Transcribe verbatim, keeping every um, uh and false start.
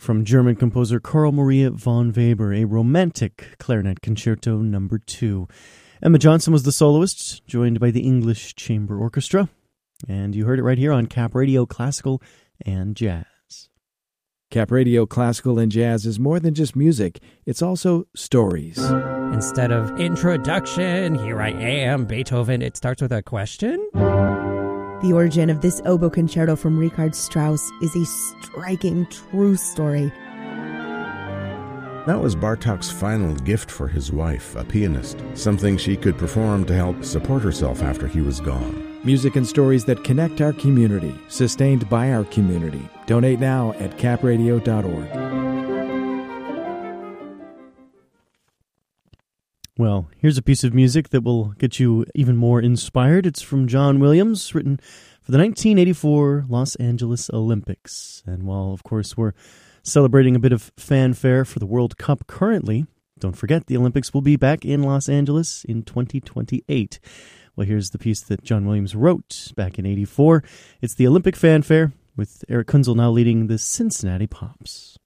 from German composer Carl Maria von Weber, a romantic clarinet concerto number two. Emma Johnson was the soloist, joined by the English Chamber Orchestra. And you heard it right here on Cap Radio Classical and Jazz. Cap Radio Classical and Jazz is more than just music. It's also stories. Instead of introduction, here I am, Beethoven, it starts with a question. The origin of this oboe concerto from Richard Strauss is a striking true story. That was Bartók's final gift for his wife, a pianist, something she could perform to help support herself after he was gone. Music and stories that connect our community, sustained by our community. Donate now at cap radio dot org. Well, here's a piece of music that will get you even more inspired. It's from John Williams, written for the nineteen eighty-four Los Angeles Olympics. And while, of course, we're celebrating a bit of fanfare for the World Cup currently, don't forget the Olympics will be back in Los Angeles in twenty twenty-eight. Well, here's the piece that John Williams wrote back in eighty-four. It's the Olympic fanfare, with Eric Kunzel now leading the Cincinnati Pops.